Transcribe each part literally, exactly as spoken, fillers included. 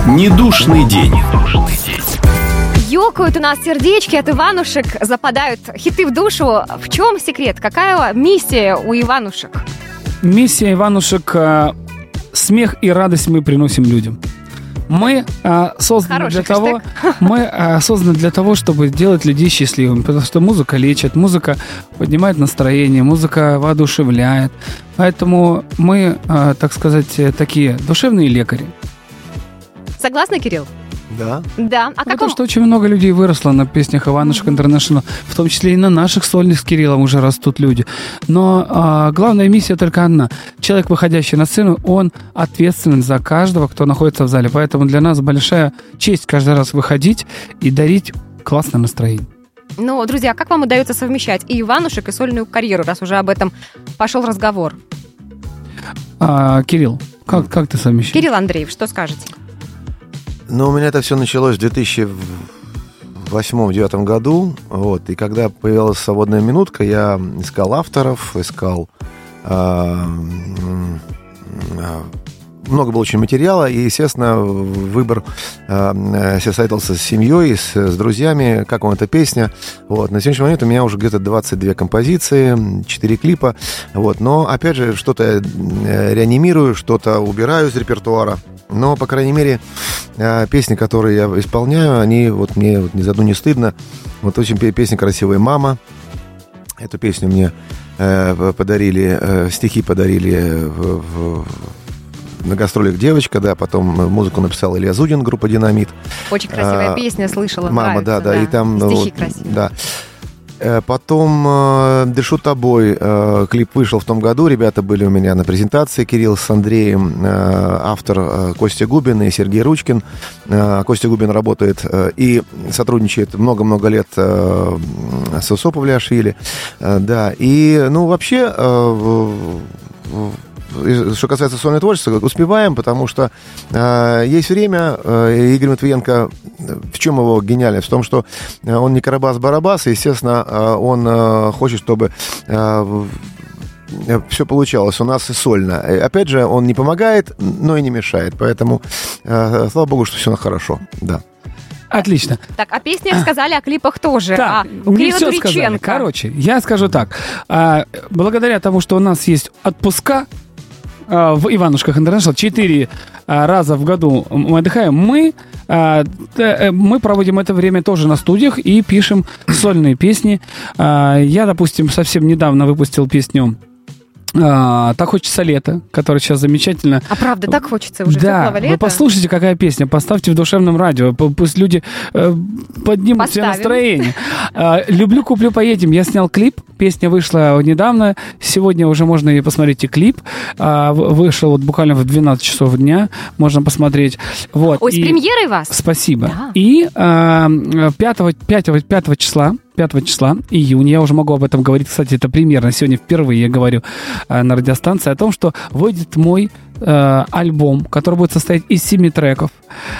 Недушный день. Ёкают у нас сердечки от Иванушек, западают хиты в душу. В чем секрет? Какая миссия у Иванушек? Миссия Иванушек – смех и радость мы приносим людям. Мы а, созданы Хороший для того, хэштег. мы а, созданы для того, чтобы делать людей счастливыми, потому что музыка лечит, музыка поднимает настроение, музыка воодушевляет. Поэтому мы, а, так сказать, такие душевные лекари. Согласны, Кирилл? Да. Да. А Потому каком... что очень много людей выросло на песнях Иванушек Интернешнл, в том числе и на наших сольных с Кириллом уже растут люди. Но а, главная миссия только одна. Человек, выходящий на сцену, он ответственен за каждого, кто находится в зале. Поэтому для нас большая честь каждый раз выходить и дарить классное настроение. Ну, друзья, как вам удается совмещать и Иванушек, и сольную карьеру, раз уже об этом пошел разговор? А, Кирилл, как, как ты совмещаешь? Кирилл Андреев, что скажете? Ну, у меня это все началось в две тысячи восьмом-девятом году. Вот, и когда появилась свободная минутка, я искал авторов, искал... Э, э, много было очень материала, и, естественно, выбор э, состоялся с семьей, с, с друзьями, как вам эта песня. Вот. На сегодняшний момент у меня уже где-то двадцать две композиции, четыре клипа. Вот. Но, опять же, что-то я реанимирую, что-то убираю из репертуара. Но, по крайней мере, э, песни, которые я исполняю, они вот мне вот, ни за одну не стыдно. Вот очень песня «Красивая мама». Эту песню мне э, подарили, э, стихи подарили в, в на гастролях девочка, да, потом музыку написал Илья Зудин, группа «Динамит». Очень красивая а, песня, слышала, «Мама», нравится, да, да, да, и там... стихи вот, красивые. Да. Потом э, «Дышу тобой», э, клип вышел в том году, ребята были у меня на презентации, Кирилл с Андреем, э, автор э, Костя Губин и Сергей Ручкин. Э, Костя Губин работает э, и сотрудничает много-много лет э, с Усо Павлиашвили, э, да, и, ну, вообще... Э, что касается сольного творчества, успеваем, потому что э, есть время. э, Игорь Матвиенко, в чем его гениальность? В том, что он не Карабас-Барабас, и, естественно, э, он э, хочет, чтобы э, все получалось у нас и сольно. И, опять же, он не помогает, но и не мешает, поэтому, э, слава богу, что все хорошо, да. Отлично. Так, о песнях сказали, о клипах тоже. Так, а у не Кирилла все сказали. Туриченко. Короче, я скажу так. А, благодаря тому, что у нас есть отпуска а, в Иванушках Интернешнл, четыре а, раза в году мы отдыхаем, мы, а, т, мы проводим это время тоже на студиях и пишем сольные песни. А, я, допустим, совсем недавно выпустил песню А, «Так хочется лето», которая сейчас замечательно. А правда, так хочется уже да, теплого лета? вы послушайте, какая песня, поставьте в душевном радио, пусть люди э, поднимут себе Поставим. настроение. А, «Люблю, куплю, поедем». Я снял клип, песня вышла недавно, сегодня уже можно и посмотреть и клип. А, вышел вот буквально в двенадцать часов дня, можно посмотреть. Вот. Ой, и... с премьерой вас? Спасибо. Да. И а, пятого, пятого, пятого числа пятого числа июня, я уже могу об этом говорить, кстати, это примерно сегодня впервые я говорю э, на радиостанции о том, что выйдет мой э, альбом, который будет состоять из семи треков.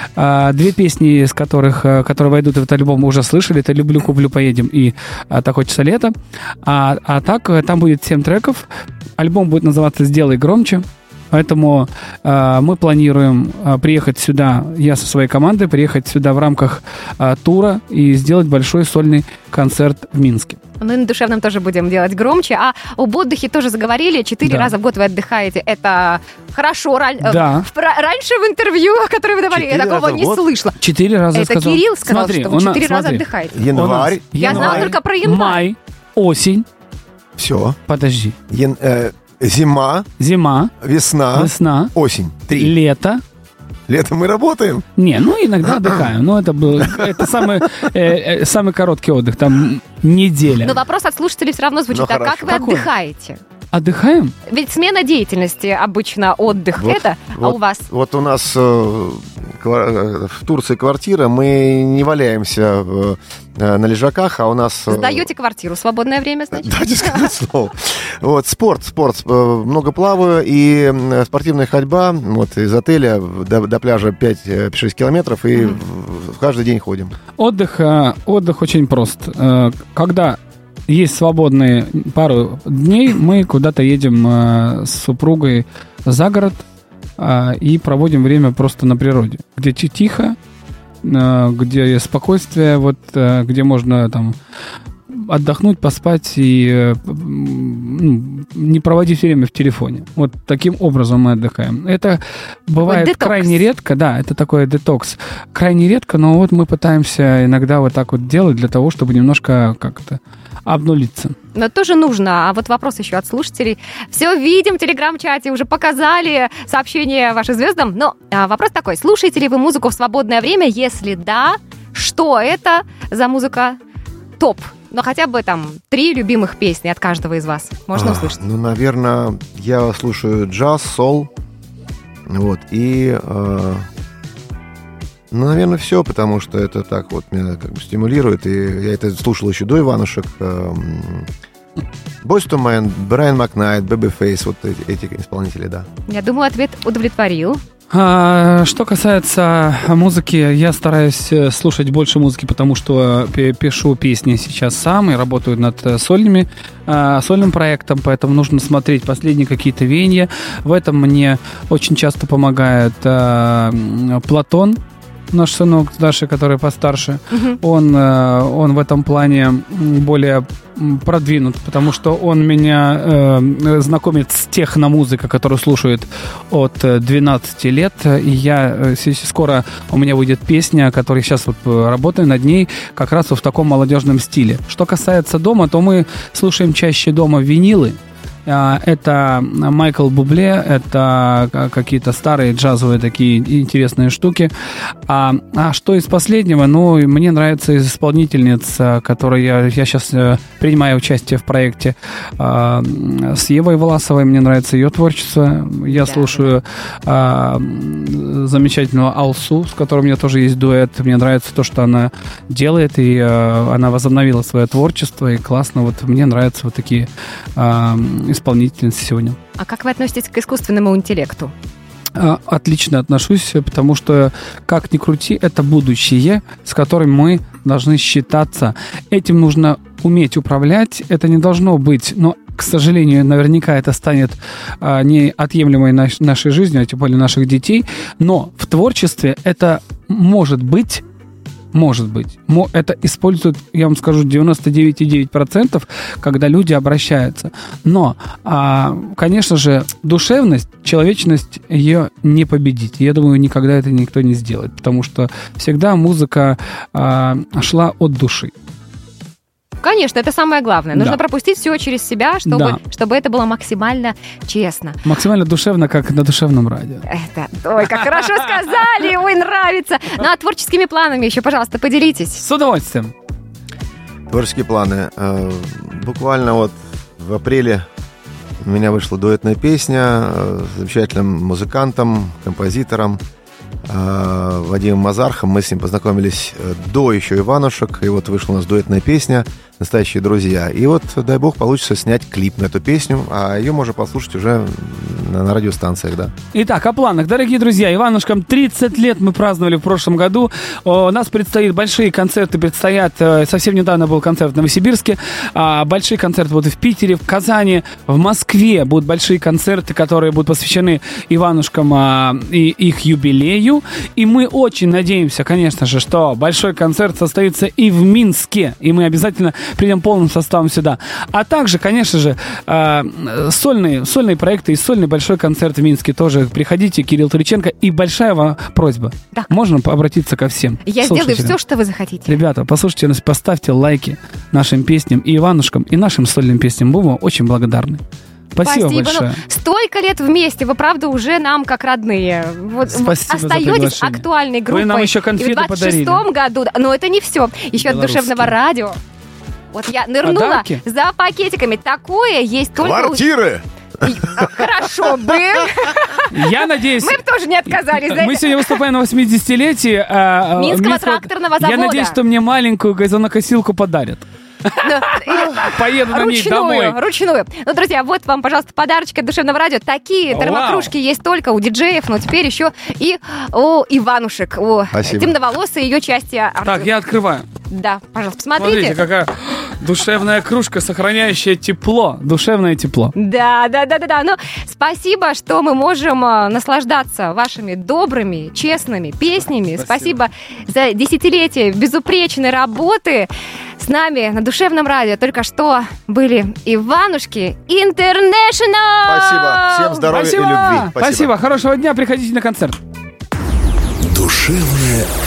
Э, две песни, из которых, э, которые войдут в этот альбом, мы уже слышали, это «Люблю, куплю, поедем» и э, «Так хочется лето». А, а так, э, там будет семь треков. Альбом будет называться «Сделай громче». Поэтому э, мы планируем э, приехать сюда, я со своей командой, приехать сюда в рамках э, тура и сделать большой сольный концерт в Минске. Мы на душевном тоже будем делать громче. А об отдыхе тоже заговорили. Четыре Да. раза в год вы отдыхаете. Это хорошо. Ран- Да. в- раньше в интервью, которое вы давали, я Четыре такого раза в не год? слышала. Четыре раза я Это сказал. Кирилл сказал, Смотри, что вы у нас- четыре раза смотри. отдыхаете. Январь, У нас Я знала январь, только про январь. май, осень, все. подожди, Ян- э, зима, зима, весна, весна, осень. Три. лето. Летом мы работаем. Не, ну иногда отдыхаем. Но это был это самый, э, э, самый короткий отдых, там неделя. Но вопрос от слушателей все равно звучит. Ну, а как хорошо. вы Какой? отдыхаете? Отдыхаем? Ведь смена деятельности обычно отдых Вот, это, а вот, у вас? Вот у нас э, ква- в Турции квартира, мы не валяемся э, на лежаках, а у нас... э, Сдаете квартиру, свободное время, значит? Да, не сказать слово. Вот, спорт, спорт. Э, Много плаваю, и э, спортивная ходьба, вот, из отеля до, до пляжа пять-шесть километров, и Мгм. в- в каждый день ходим. Отдых, э, отдых очень прост. Э, Когда есть свободные пару дней, мы куда-то едем э, с супругой за город, а, и проводим время просто на природе, где тихо, а, где есть спокойствие, вот, а, где можно там отдохнуть, поспать и ну, не проводить время в телефоне. Вот таким образом мы отдыхаем. Это бывает крайне редко, да, это такой детокс. Крайне редко, но вот мы пытаемся иногда вот так вот делать для того, чтобы немножко как-то обнулиться. Но тоже нужно. А вот вопрос еще от слушателей. Все видим в телеграм-чате, уже показали сообщения вашим звездам. Но а, вопрос такой. Слушаете ли вы музыку в свободное время? Если да, что это за музыка? Топ. Но хотя бы там три любимых песни от каждого из вас. Можно а, услышать? Ну, наверное, я слушаю джаз, сол. Вот. И, э, ну, наверное, все, потому что это так вот меня как бы стимулирует. И я это слушал еще до Иванушек. Э, Boyz two Men, Брайан Макнайт, Babyface, вот эти, эти исполнители, да. Я думаю, ответ удовлетворил. А, что касается музыки, я стараюсь слушать больше музыки, потому что пишу песни сейчас сам и работаю над сольными, а, сольным проектом, поэтому нужно смотреть последние какие-то веяния. В этом мне очень часто помогает а, Платон, наш сынок Даша, который постарше. Uh-huh. Он, он в этом плане более продвинут, потому что он меня э, знакомит с техномузыкой, которую слушают от двенадцати лет, и я э, скоро у меня выйдет песня, которой сейчас вот работаю над ней, как раз вот в таком молодежном стиле. Что касается дома, то мы слушаем чаще дома винилы. Это Майкл Бубле, это какие-то старые джазовые такие интересные штуки. А, а что из последнего? Ну, мне нравится из исполнительниц, которой я, я сейчас принимаю участие в проекте а, с Евой Власовой. Мне нравится ее творчество. Я да. слушаю а, замечательного Алсу, с которым у меня тоже есть дуэт. Мне нравится то, что она делает, и а, она возобновила свое творчество, и классно. Вот мне нравятся вот такие а, исполнительницы сегодня. А как вы относитесь к искусственному интеллекту? Отлично отношусь, потому что, как ни крути, это будущее, с которым мы должны считаться. Этим нужно уметь управлять, это не должно быть, но, к сожалению, наверняка это станет а, неотъемлемой наш, нашей жизнью, а тем более наших детей, но в творчестве это может быть. Может быть. Это используют, я вам скажу, девяносто девять целых девять десятых процента, когда люди обращаются. Но, конечно же, душевность, человечность, ее не победить. Я думаю, никогда это никто не сделает, потому что всегда музыка шла от души. Конечно, это самое главное. Нужно да. пропустить все через себя, чтобы, да. чтобы это было максимально честно. Максимально душевно, как на душевном радио. Это, ой, как хорошо сказали, ой, нравится. Ну, а творческими планами еще, пожалуйста, поделитесь. С удовольствием. Творческие планы. Буквально вот в апреле у меня вышла дуэтная песня с замечательным музыкантом, композитором Вадимом Мазархом. Мы с ним познакомились до еще Иванушек, и вот вышла у нас дуэтная песня «Настоящие друзья». И вот, дай бог, получится снять клип на эту песню, а ее можно послушать уже на, на радиостанциях, да. Итак, о планах. Дорогие друзья, Иванушкам тридцать лет мы праздновали в прошлом году. У нас предстоит большие концерты, предстоят. Совсем недавно был концерт в Новосибирске. Большие концерты будут и в Питере, в Казани, в Москве будут большие концерты, которые будут посвящены Иванушкам и их юбилею. И мы очень надеемся, конечно же, что большой концерт состоится и в Минске. И мы обязательно придем полным составом сюда. А также, конечно же, сольные, сольные проекты и сольный большой концерт в Минске тоже. Приходите, Кирилл Туриченко. И большая вам просьба. Так. Можно обратиться ко всем Я сделаю все, что вы захотите. Ребята, послушайте нас, поставьте лайки нашим песням и Иванушкам, и нашим сольным песням. Будем вам очень благодарны. Спасибо, Спасибо большое. Ну, столько лет вместе, вы, правда, уже нам как родные. Вот, Спасибо остаетесь актуальной группой. Вы нам еще конфеты подарили. И в двадцать шестом году, но это не все. Еще от душевного радио. Вот я нырнула Подарки? за пакетиками. Такое есть только... Квартиры! Хорошо бы. Я надеюсь... Мы бы тоже не отказались. Мы сегодня выступаем на восьмидесятилетии а, Минского Минского... тракторного завода. Я надеюсь, что мне маленькую газонокосилку подарят. Поеду на ней домой. Ручную. Ну, друзья, вот вам, пожалуйста, подарочки от душевного радио. Такие термокружки есть только у диджеев, но теперь еще и у Иванушек, у темноволосой ее части. Так, я открываю. Да, пожалуйста, посмотрите. Смотрите, какая душевная кружка, сохраняющая тепло. Душевное тепло. Да, да, да, да, да. Ну, спасибо, что мы можем а, наслаждаться вашими добрыми, честными песнями. Спасибо, спасибо за десятилетие безупречной работы. С нами на Душевном радио только что были Иванушки Интернешнл. Спасибо. Всем здоровья Спасибо. и любви. Спасибо. Спасибо. Хорошего дня. Приходите на концерт. Душевное